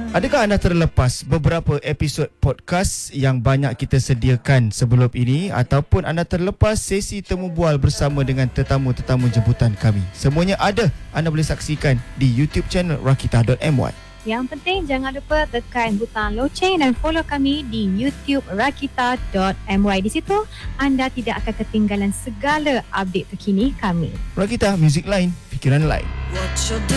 Adakah anda terlepas beberapa episod podcast yang banyak kita sediakan sebelum ini, ataupun anda terlepas sesi temu bual bersama dengan tetamu-tetamu jemputan kami? Semuanya ada, anda boleh saksikan di YouTube channel Rakita.my. Yang penting jangan lupa tekan butang loceng dan follow kami di YouTube Rakita.my. Di situ anda tidak akan ketinggalan segala update terkini kami. Rakita, muzik lain, fikiran lain. What you do